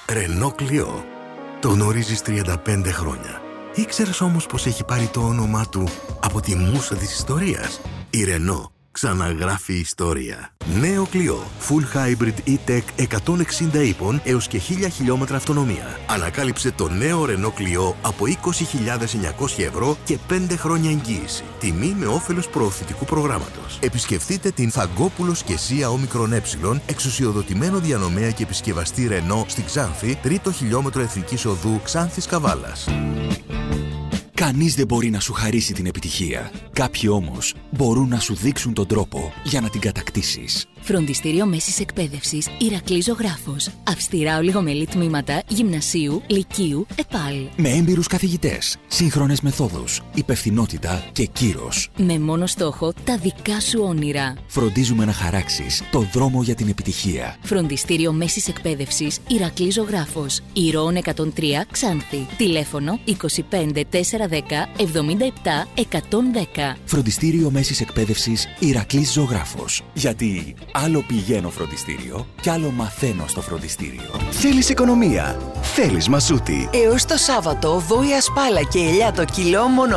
Ρενό Κλιό. Το γνωρίζεις 35 χρόνια. Ήξερες όμως πως έχει πάρει το όνομά του από τη μούσα της ιστορίας? Η Ρενό ξαναγράφει ιστορία. Νέο Κλιό. Full Hybrid E-Tech 160 ύπων έως και 1000 χιλιόμετρα αυτονομία. Ανακάλυψε το νέο Ρενό Κλιό από 20.900 ευρώ και 5 χρόνια εγγύηση. Τιμή με όφελος προωθητικού προγράμματος. Επισκεφτείτε την Φαγκόπουλος και Σία Όμικρον Ε, εξουσιοδοτημένο διανομέα και επισκευαστή Ρενό στην Ξάνθη, 3ο χιλιόμετρο Εθνικής Οδού Ξάνθης Καβάλας. Κανείς δεν μπορεί να σου χαρίσει την επιτυχία. Κάποιοι όμως μπορούν να σου δείξουν τον τρόπο για να την κατακτήσεις. Φροντιστήριο Μέσης Εκπαίδευσης Ηρακλής Ζωγράφος. Αυστηρά ολιγομελή τμήματα γυμνασίου, λυκείου, ΕΠΑΛ. Με έμπειρους καθηγητές, σύγχρονες μεθόδους, υπευθυνότητα και κύρος. Με μόνο στόχο τα δικά σου όνειρα. Φροντίζουμε να χαράξεις το δρόμο για την επιτυχία. Φροντιστήριο Μέσης Εκπαίδευσης Ηρακλής Ζωγράφος. Ηρώων 103 Ξάνθη. Τηλέφωνο 25 410 77 110. Φροντιστήριο Μέσης Εκπαίδευσης Ηρακλής Ζωγράφος. Γιατί άλλο πηγαίνω φροντιστήριο κι άλλο μαθαίνω στο φροντιστήριο. Θέλεις οικονομία? Θέλεις Μασούτη? Έως το Σάββατο βόηα σπάλα και ελιά το κιλό μόνο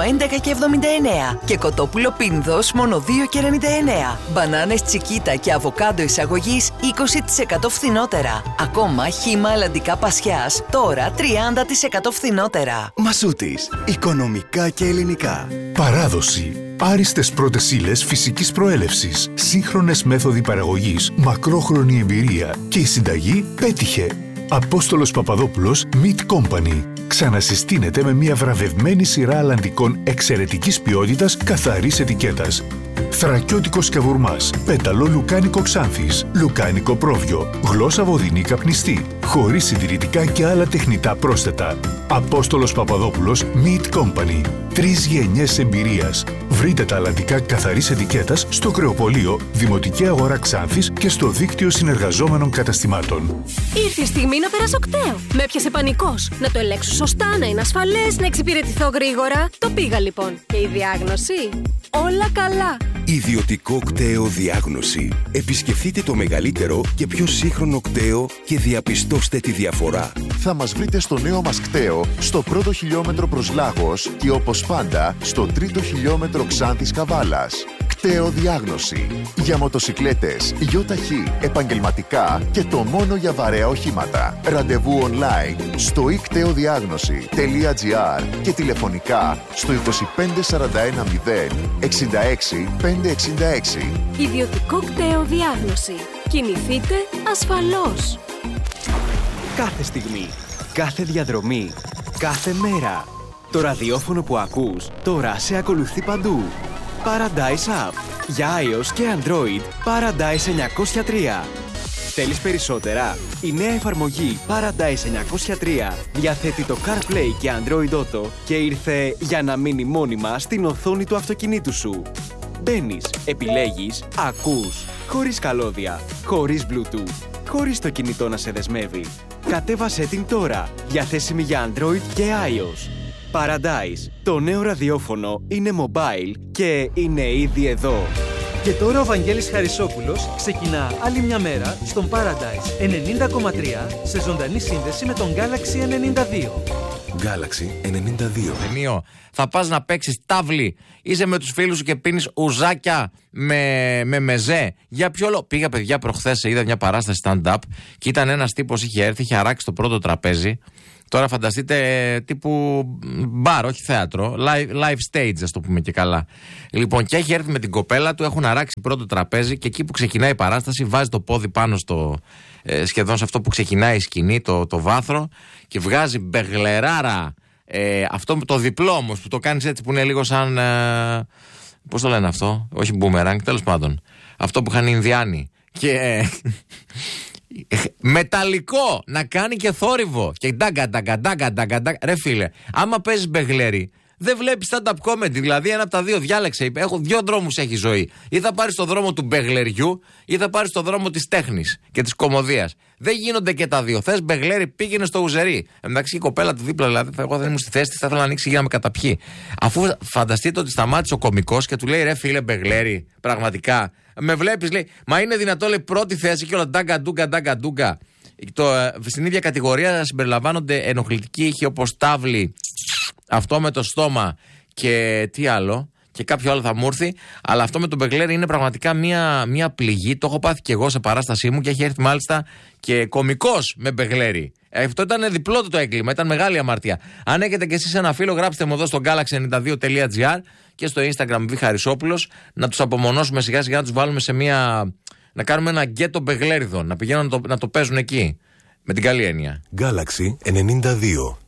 11,79 και κοτόπουλο πίνδος μόνο 2,99. Μπανάνες τσικίτα και αβοκάντο εισαγωγής 20% φθηνότερα. Ακόμα χύμα αλλαντικά πασιάς τώρα 30% φθηνότερα. Μασούτης. Οικονομικά και ελληνικά. Παράδοση. Άριστες πρώτες ύλες φυσικής προέλευσης, σύγχρονες μέθοδοι παραγωγής, μακρόχρονη εμπειρία και η συνταγή πέτυχε. Απόστολος Παπαδόπουλος Meat Company. Ξανασυστήνεται με μια βραβευμένη σειρά αλλαντικών εξαιρετικής ποιότητας, καθαρής ετικέτας. Θρακιώτικος καβουρμάς, πέταλο λουκάνικο Ξάνθης, λουκάνικο πρόβιο, γλώσσα βοδινή καπνιστή, χωρίς συντηρητικά και άλλα τεχνητά πρόσθετα. Απόστολος Παπαδόπουλος Meat Company. 3 γενιές εμπειρίας. Βρείτε τα αλλαντικά καθαρής ετικέτας στο Κρεοπολείο, Δημοτική Αγορά Ξάνθης και στο δίκτυο συνεργαζόμενων καταστημάτων. Ήρθε η στιγμή να περάσω κταίο. Με έπιασε πανικός. Να το ελέγξω σωστά, να είναι ασφαλές, να εξυπηρετηθώ γρήγορα. Το πήγα λοιπόν. Και η διάγνωση? Όλα καλά. Ιδιωτικό κταίο διάγνωση. Επισκεφτείτε το μεγαλύτερο και πιο σύγχρονο κταίο και διαπιστώστε τη διαφορά. Θα μας βρείτε στο νέο μας κταίο, στο 1ο χιλιόμετρο προς Λάγος και όπως πάντα στο 3ο χιλιόμετρο Ξάνθης Καβάλας. Κταίο διάγνωση. Για μοτοσικλέτες, ΙΟΤΑΧΗ, επαγγελματικά και το μόνο για βαρέα οχήματα. Ραντεβού online στο ikteudiagnosi.gr και τηλεφωνικά στο 25410 66 566. Ιδιωτικό κταίο διάγνωση. Κινηθείτε ασφαλώς. Κάθε στιγμή, κάθε διαδρομή, κάθε μέρα. Το ραδιόφωνο που ακούς τώρα σε ακολουθεί παντού. Paradise App. Για iOS και Android, Paradise 903. Θέλεις περισσότερα? Η νέα εφαρμογή Paradise 903 διαθέτει το CarPlay και Android Auto και ήρθε για να μείνει μόνιμα στην οθόνη του αυτοκινήτου σου. Μπαίνεις, επιλέγεις, ακούς, χωρίς καλώδια, χωρίς Bluetooth, χωρίς το κινητό να σε δεσμεύει. Κατέβασέ την τώρα, διαθέσιμη για Android και iOS. Paradise, το νέο ραδιόφωνο είναι mobile και είναι ήδη εδώ. Και τώρα ο Βαγγέλης Χαρισόπουλος ξεκινά άλλη μια μέρα στον Paradise 90,3 σε ζωντανή σύνδεση με τον Galaxy 92. Galaxy 92. Ενίο, θα πας να παίξεις τάβλη. Είσαι με τους φίλους σου και πίνεις ουζάκια με μεζέ. Για ποιο λόγο? Πήγα, παιδιά, προχθές, είδα μια παράσταση stand-up και ήταν ένας τύπος, είχε έρθει, είχε αράξει το πρώτο τραπέζι. Τώρα φανταστείτε τύπου μπαρ, όχι θέατρο, live stage, ας το πούμε και καλά. Λοιπόν, και έχει έρθει με την κοπέλα του, έχουν αράξει πρώτο τραπέζι και εκεί που ξεκινάει η παράσταση βάζει το πόδι πάνω στο, σχεδόν σε αυτό που ξεκινάει η σκηνή, το βάθρο, και βγάζει μπεγλεράρα, αυτό το διπλό όμως που το κάνεις έτσι που είναι λίγο σαν, πώς το λένε αυτό, όχι boomerang, τέλος πάντων, αυτό που είχαν οι Ινδιάνοι. Και μεταλλικό, να κάνει και θόρυβο. Και ντάγκα. Ρε φίλε, άμα παίζεις μπεγλέρι, δεν βλέπεις stand-up comedy. Δηλαδή, ένα από τα δύο διάλεξε. Έχω δύο δρόμους έχει η ζωή. Ή θα πάρεις το δρόμο του μπεγλεριού, ή θα πάρεις το δρόμο της τέχνης και της κωμωδίας. Δεν γίνονται και τα δύο. Θες μπεγλέρι, πήγαινε στο ουζερί. Εντάξει, η κοπέλα του δίπλα, δηλαδή, εγώ δεν ήμουν στη θέση της, θα ήθελα να ανοίξει για να με καταπιεί. Αφού φανταστείτε ότι σταμάτησε ο κωμικός και του λέει, ρε φίλε, μπεγλέρι, πραγματικά. Με βλέπεις, λέει, μα είναι δυνατό, λέει, πρώτη θέση και όλα ντάγκα ντούγκα. Στην ίδια κατηγορία συμπεριλαμβάνονται ενοχλητικοί ήχοι όπως τάβλη, αυτό με το στόμα και τι άλλο. Και κάποιο άλλο θα μου έρθει. Αλλά αυτό με τον μπεγλέρι είναι πραγματικά μια πληγή. Το έχω πάθει και εγώ σε παράστασή μου και έχει έρθει μάλιστα και κωμικός με μπεγλέρι. Αυτό ήταν διπλό το έγκλημα, ήταν μεγάλη αμαρτία. Αν έχετε κι εσείς ένα φίλο, γράψτε μου εδώ στο galaxy92.gr και στο Instagram Β. Χαρισόπουλος, να τους απομονώσουμε σιγά σιγά, να τους βάλουμε σε να κάνουμε ένα γκέτο μπεγλέριδων, να πηγαίνουν να το παίζουν εκεί. Με την καλή έννοια. Galaxy 92.